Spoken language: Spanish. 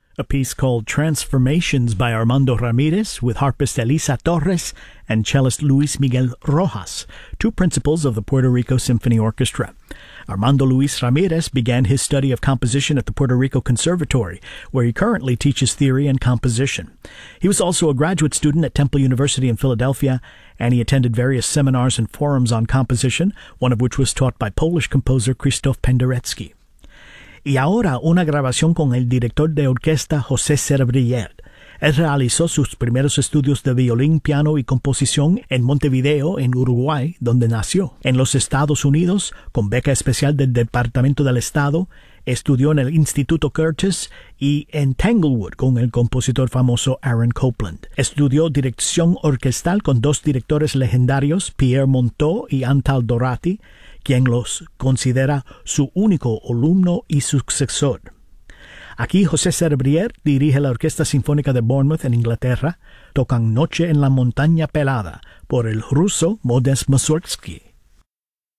a piece called Transformations by Armando Ramirez with harpist Elisa Torres and cellist Luis Miguel Rojas, two principals of the Puerto Rico Symphony Orchestra. Armando Luis Ramirez began his study of composition at the Puerto Rico Conservatory, where he currently teaches theory and composition. He was also a graduate student at Temple University in Philadelphia, and he attended various seminars and forums on composition, one of which was taught by Polish composer Krzysztof Penderecki. Y ahora una grabación con el director de orquesta José Cerebrier. Él realizó sus primeros estudios de violín, piano y composición en Montevideo, en Uruguay, donde nació. En los Estados Unidos, con beca especial del Departamento del Estado, estudió en el Instituto Curtis y en Tanglewood con el compositor famoso Aaron Copland. Estudió dirección orquestal con dos directores legendarios, Pierre Monteux y Antal Dorati, quien los considera su único alumno y sucesor. Aquí José Cerebrier dirige la Orquesta Sinfónica de Bournemouth en Inglaterra. Tocan Noche en la Montaña Pelada por el ruso Modest Mussorgsky.